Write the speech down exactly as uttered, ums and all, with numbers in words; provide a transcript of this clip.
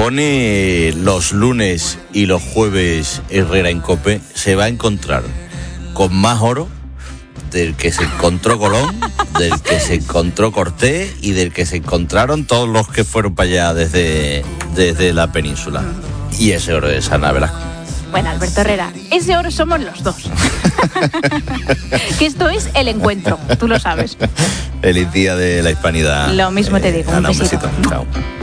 pone los lunes y los jueves Herrera en COPE, se va a encontrar con más oro del que se encontró Colón, del que se encontró Cortés y del que se encontraron todos los que fueron para allá desde, desde la península. Y ese oro de Ana Velasco. Bueno, Alberto Herrera, ese oro somos los dos. Que esto es el encuentro, tú lo sabes. Feliz día de la Hispanidad. Lo mismo te digo, eh, un Ana, un besito. besito. Chao.